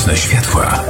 Nocne światła.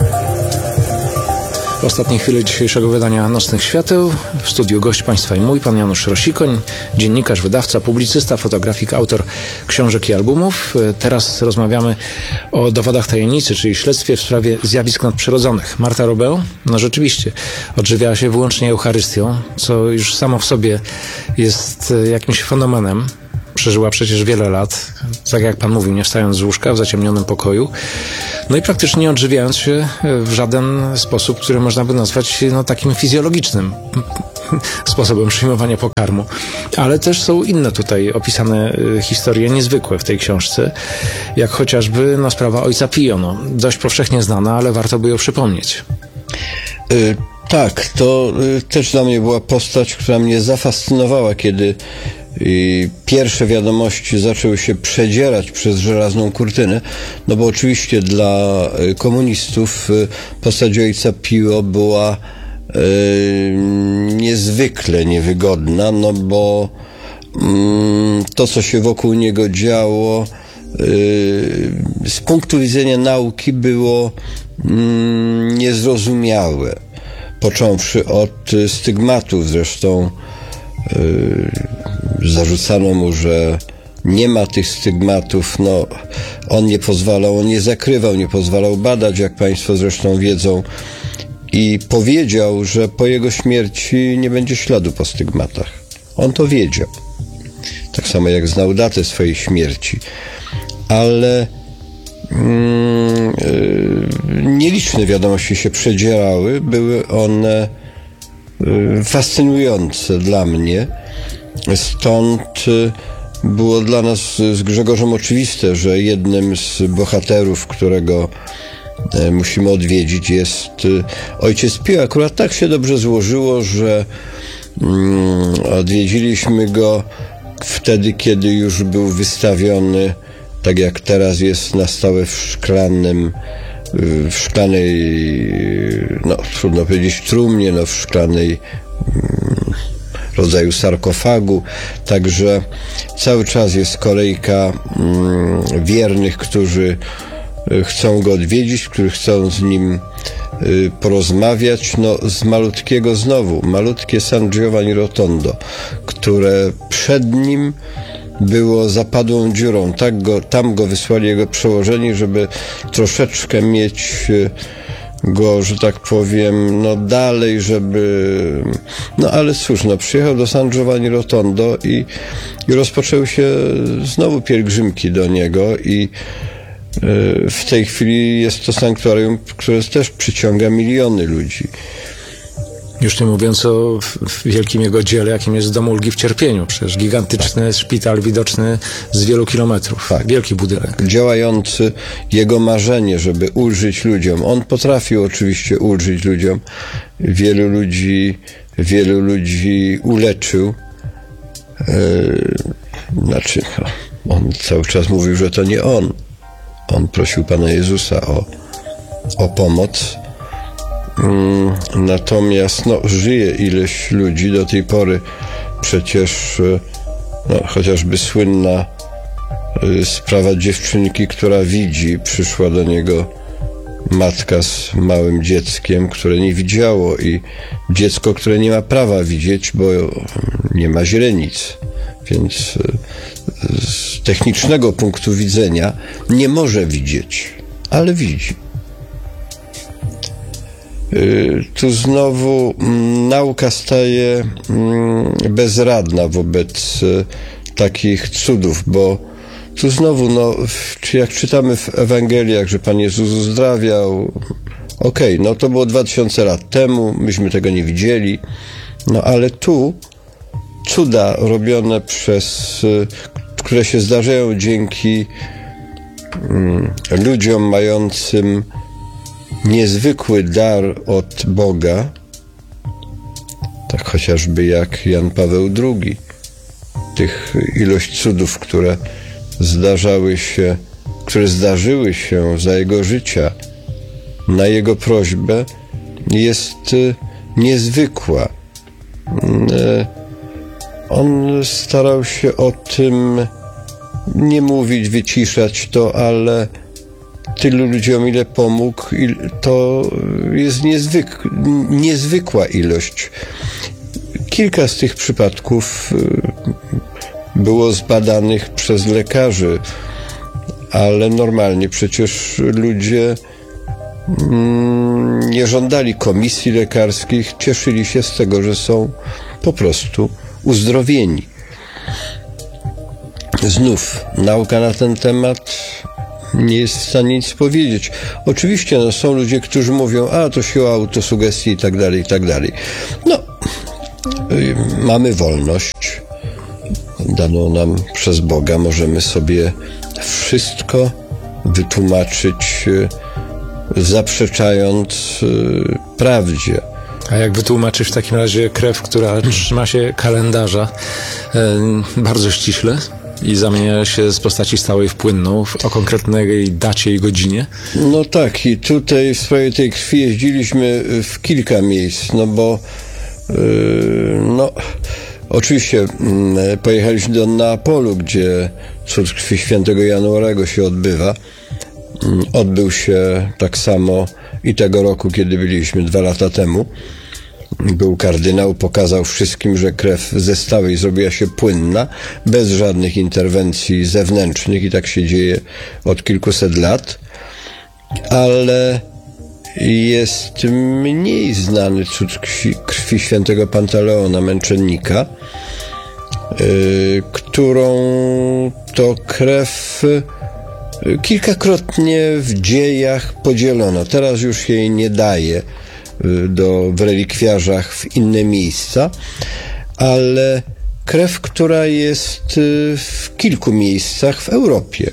W ostatniej chwili dzisiejszego wydania Nocnych Świateł w studiu gość Państwa i mój, pan Janusz Rosikoń, dziennikarz, wydawca, publicysta, fotografik, autor książek i albumów. Teraz rozmawiamy o dowodach tajemnicy, czyli śledztwie w sprawie zjawisk nadprzyrodzonych. Marta Robeo, no rzeczywiście, odżywiała się wyłącznie Eucharystią, co już samo w sobie jest jakimś fenomenem. Przeżyła przecież wiele lat, tak jak pan mówił, nie wstając z łóżka w zaciemnionym pokoju. No i praktycznie nie odżywiając się w żaden sposób, który można by nazwać takim fizjologicznym sposobem przyjmowania pokarmu. Ale też są inne tutaj opisane historie niezwykłe w tej książce, jak chociażby sprawa ojca Pio. Dość powszechnie znana, ale warto by ją przypomnieć. Tak, to też dla mnie była postać, która mnie zafascynowała, kiedy pierwsze wiadomości zaczęły się przedzierać przez żelazną kurtynę, no bo oczywiście dla komunistów postać ojca Pio była niezwykle niewygodna, no bo to, co się wokół niego działo, z punktu widzenia nauki było niezrozumiałe. Począwszy od stygmatów, zresztą zarzucano mu, że nie ma tych stygmatów, on nie pozwalał, on nie zakrywał, nie pozwalał badać, jak Państwo zresztą wiedzą, i powiedział, że po jego śmierci nie będzie śladu po stygmatach. On to wiedział. Tak samo jak znał datę swojej śmierci. Ale nieliczne wiadomości się przedzierały, były one fascynujące dla mnie. Stąd było dla nas z Grzegorzem oczywiste, że jednym z bohaterów, którego musimy odwiedzić, jest ojciec Pio. Akurat tak się dobrze złożyło, że odwiedziliśmy go wtedy, kiedy już był wystawiony, tak jak teraz jest, na stałe w szklanej, trudno powiedzieć trumnie, w szklanej rodzaju sarkofagu. Także cały czas jest kolejka wiernych, którzy chcą go odwiedzić, którzy chcą z nim porozmawiać. Z malutkiego malutkie San Giovanni Rotondo, które przed nim było zapadłą dziurą. Tam go wysłali jego przełożeni, żeby troszeczkę mieć go, że tak powiem, dalej, żeby... ale cóż, przyjechał do San Giovanni Rotondo i rozpoczęły się znowu pielgrzymki do niego i w tej chwili jest to sanktuarium, które też przyciąga miliony ludzi. Już nie mówiąc o wielkim jego dziele, jakim jest Dom Ulgi w Cierpieniu. Przecież gigantyczny szpital widoczny z wielu kilometrów. Tak. Wielki budynek. Działający jego marzenie, żeby ulżyć ludziom. On potrafił oczywiście ulżyć ludziom. Wielu ludzi uleczył. On cały czas mówił, że to nie on. On prosił Pana Jezusa o pomoc. Natomiast żyje ileś ludzi do tej pory. Przecież chociażby słynna sprawa dziewczynki, która widzi, przyszła do niego matka z małym dzieckiem, które nie widziało, i dziecko, które nie ma prawa widzieć, bo nie ma źrenic, więc z technicznego punktu widzenia nie może widzieć, ale widzi. Tu znowu nauka staje bezradna wobec takich cudów, bo tu znowu, jak czytamy w Ewangeliach, że Pan Jezus uzdrawiał, to było 2000 lat temu, myśmy tego nie widzieli, ale tu cuda robione które się zdarzają dzięki ludziom mającym niezwykły dar od Boga, tak chociażby jak Jan Paweł II. Tych ilość cudów, które zdarzyły się za jego życia, na jego prośbę, jest niezwykła. On starał się o tym nie mówić, wyciszać to, ale tylu ludziom, ile pomógł, to jest niezwykła ilość. Kilka z tych przypadków było zbadanych przez lekarzy, ale normalnie przecież ludzie nie żądali komisji lekarskich, cieszyli się z tego, że są po prostu uzdrowieni. Znów nauka na ten temat nie jest w stanie nic powiedzieć. Oczywiście są ludzie, którzy mówią, to siła autosugestii i tak dalej, i tak dalej. Mamy wolność daną nam przez Boga, możemy sobie wszystko wytłumaczyć, zaprzeczając prawdzie. A jak wytłumaczyć w takim razie krew, która trzyma się kalendarza bardzo ściśle i zamienia się z postaci stałej w płynną o konkretnej dacie i godzinie? No tak, i tutaj w sprawie tej krwi jeździliśmy w kilka miejsc, bo oczywiście pojechaliśmy do Neapolu, gdzie cud krwi świętego Januarego się odbywa. Odbył się tak samo i tego roku, kiedy byliśmy 2 lata temu. Był kardynał, pokazał wszystkim, że krew ze stałej zrobiła się płynna, bez żadnych interwencji zewnętrznych i tak się dzieje od kilkuset lat. Ale jest mniej znany cud krwi świętego Pantaleona, męczennika, którą to krew kilkakrotnie w dziejach podzielono. Teraz już jej nie daje w relikwiarzach w inne miejsca, ale krew, która jest w kilku miejscach w Europie.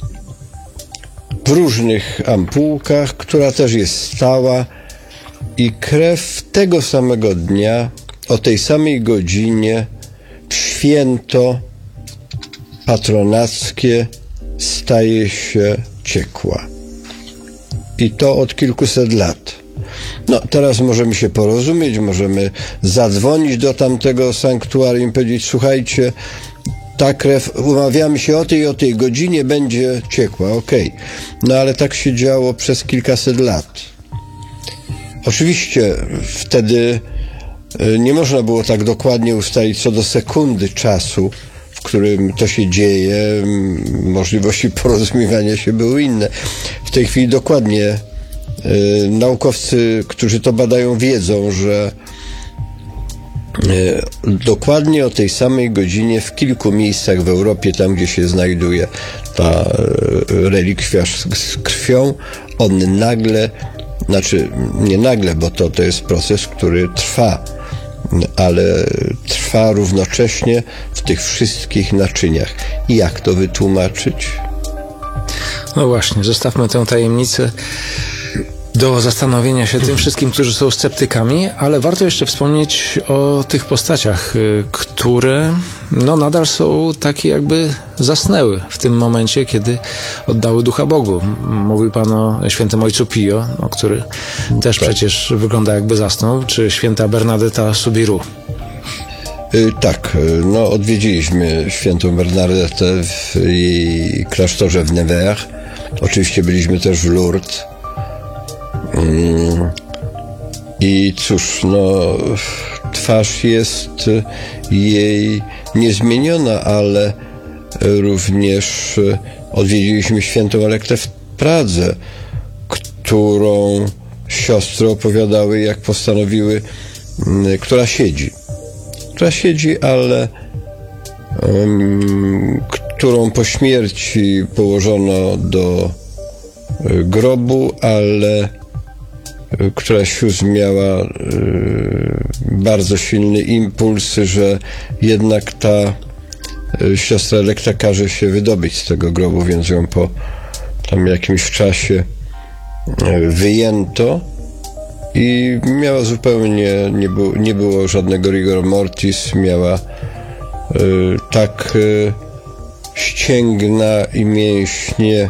W różnych ampułkach, która też jest stała, i krew tego samego dnia, o tej samej godzinie, w święto patronackie staje się ciekła. I to od kilkuset lat. Teraz możemy się porozumieć, możemy zadzwonić do tamtego sanktuarium i powiedzieć, słuchajcie, ta krew, umawiamy się o tej godzinie, będzie ciekła, okej. Ale tak się działo przez kilkaset lat. Oczywiście wtedy nie można było tak dokładnie ustalić co do sekundy czasu, w którym to się dzieje. Możliwości porozumiewania się były inne. W tej chwili dokładnie naukowcy, którzy to badają, wiedzą, że dokładnie o tej samej godzinie w kilku miejscach w Europie, tam gdzie się znajduje ta relikwiarz z krwią, on nagle, nie nagle, bo to jest proces, który trwa, ale trwa równocześnie w tych wszystkich naczyniach. I jak to wytłumaczyć? No właśnie, zostawmy tę tajemnicę do zastanowienia się tym wszystkim, którzy są sceptykami, ale warto jeszcze wspomnieć o tych postaciach, które nadal są takie, jakby zasnęły w tym momencie, kiedy oddały ducha Bogu. Mówił Pan o świętym ojcu Pio, który też przecież wygląda jakby zasnął, czy święta Bernadetta Soubirous. Tak, odwiedziliśmy świętą Bernadetę w jej klasztorze w Nevers. Oczywiście byliśmy też w Lourdes. I cóż, twarz jest jej niezmieniona, ale również odwiedziliśmy świętą Elektę w Pradze, którą siostry opowiadały, jak postanowiły, która siedzi, ale którą po śmierci położono do grobu, ale któraś miała bardzo silny impuls, że jednak ta siostra Elektra każe się wydobyć z tego grobu, więc ją po tam jakimś czasie wyjęto i miała zupełnie, nie było żadnego rigor mortis, miała tak ścięgna i mięśnie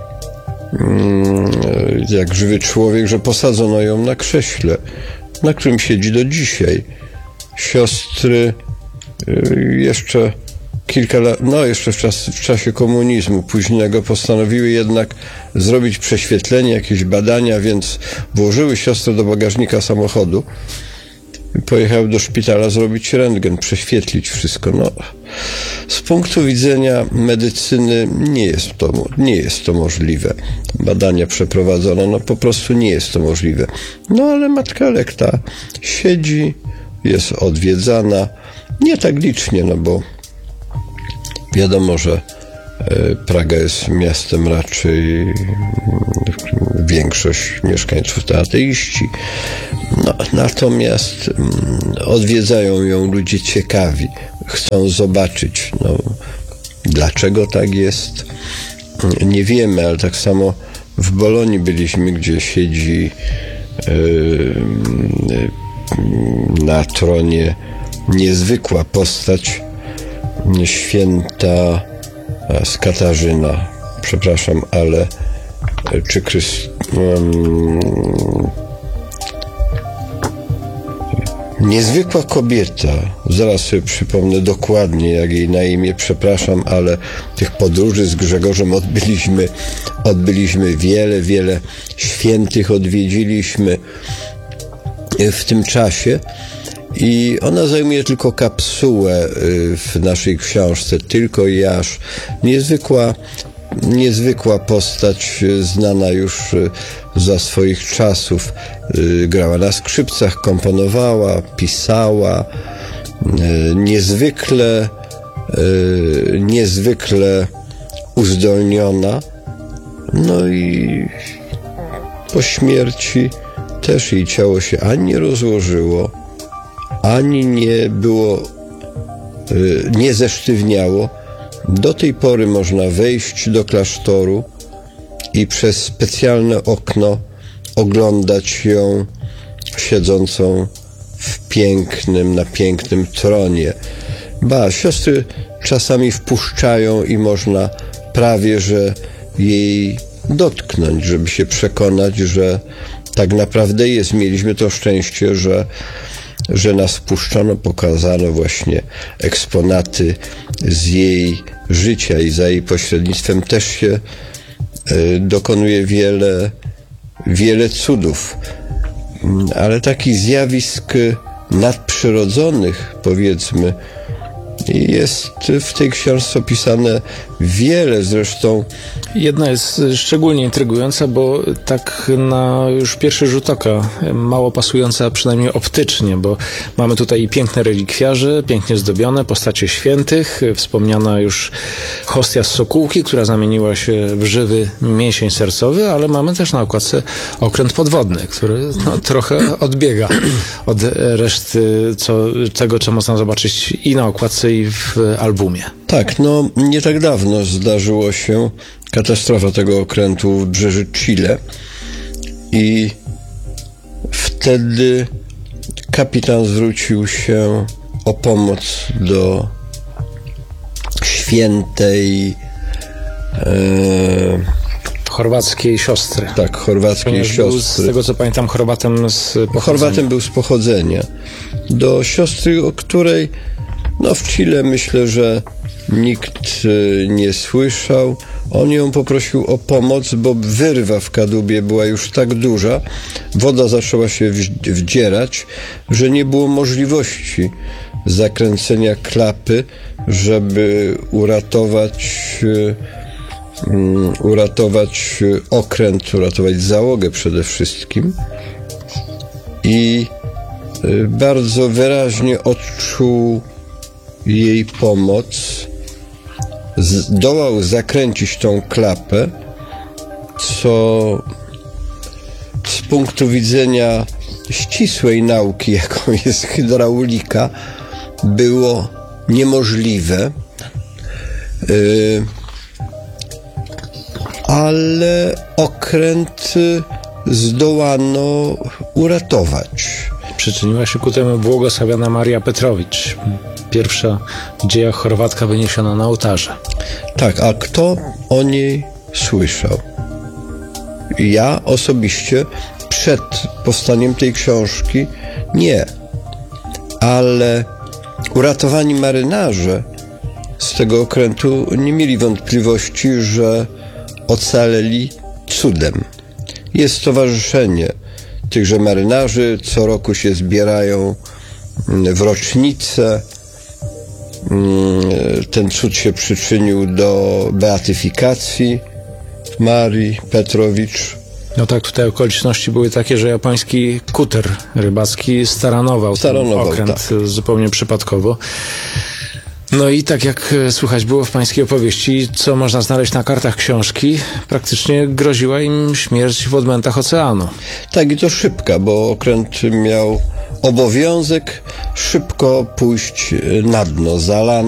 jak żywy człowiek, że posadzono ją na krześle, na którym siedzi do dzisiaj. Siostry jeszcze kilka lat, no jeszcze w czasie komunizmu późnego postanowiły jednak zrobić prześwietlenie, jakieś badania, więc włożyły siostrę do bagażnika samochodu i pojechały do szpitala zrobić rentgen, prześwietlić wszystko. No, z punktu widzenia medycyny nie jest to możliwe. Badania przeprowadzono, no po prostu nie jest to możliwe. No ale matka Elekta siedzi, jest odwiedzana, nie tak licznie, no bo wiadomo, że Praga jest miastem raczej, większość mieszkańców to ateiści. No, natomiast odwiedzają ją ludzie ciekawi, chcą zobaczyć, no, dlaczego tak jest, nie wiemy, ale tak samo w Bolonii byliśmy, gdzie siedzi na tronie niezwykła postać, święta z Katarzyna, przepraszam, ale czy niezwykła kobieta, zaraz sobie przypomnę dokładnie, jak jej na imię, przepraszam, ale tych podróży z Grzegorzem odbyliśmy wiele świętych odwiedziliśmy w tym czasie. I ona zajmuje tylko kapsułę w naszej książce, tylko i aż. Niezwykła postać, znana już za swoich czasów. Grała na skrzypcach, komponowała, pisała. Niezwykle uzdolniona. No i po śmierci też jej ciało się ani nie rozłożyło, ani nie zesztywniało. Do tej pory można wejść do klasztoru i przez specjalne okno oglądać ją siedzącą na pięknym tronie. Siostry czasami wpuszczają i można prawie że jej dotknąć, żeby się przekonać, że tak naprawdę jest. Mieliśmy to szczęście, że nas wpuszczono, pokazano właśnie eksponaty z jej życia i za jej pośrednictwem też się dokonuje wiele cudów. Ale takich zjawisk nadprzyrodzonych, powiedzmy, jest w tej książce opisane wiele, zresztą. Jedna jest szczególnie intrygująca, bo tak na już pierwszy rzut oka mało pasująca, przynajmniej optycznie, bo mamy tutaj piękne relikwiarze, pięknie zdobione, postacie świętych, wspomniana już hostia z Sokółki, która zamieniła się w żywy mięsień sercowy, ale mamy też na okładce okręt podwodny, który trochę odbiega od reszty tego, co można zobaczyć i na okładce, i w albumie. Tak, nie tak dawno zdarzyło się katastrofa tego okrętu w wybrzeży Chile i wtedy kapitan zwrócił się o pomoc do świętej chorwackiej siostry. Tak, chorwackiej siostry. Z tego co pamiętam, Chorwatem z pochodzenia. Chorwatem był z pochodzenia. Do siostry, o której w Chile myślę, że nikt nie słyszał. On ją poprosił o pomoc, bo wyrwa w kadłubie była już tak duża, woda zaczęła się wdzierać, że nie było możliwości zakręcenia klapy, żeby uratować okręt, uratować załogę przede wszystkim. I bardzo wyraźnie odczuł jej pomoc, zdołał zakręcić tą klapę, co z punktu widzenia ścisłej nauki, jaką jest hydraulika, było niemożliwe, ale okręt zdołano uratować. Przyczyniła się ku temu błogosławiona Maria Petrowicz, pierwsza w dziejach Chorwatka wyniesiona na ołtarze. Tak, a kto o niej słyszał? Ja osobiście przed powstaniem tej książki nie, ale uratowani marynarze z tego okrętu nie mieli wątpliwości, że ocaleli cudem. Jest stowarzyszenie tychże marynarzy, co roku się zbierają w rocznicę. Ten cud się przyczynił do beatyfikacji Marii Petrowicz. No tak, te okoliczności były takie, że japoński kuter rybacki staranował ten okręt tak. zupełnie przypadkowo. No i tak jak słychać było w pańskiej opowieści, co można znaleźć na kartach książki, praktycznie groziła im śmierć w odmętach oceanu. Tak, i to szybka, bo okręt miał obowiązek szybko pójść na dno, zalany.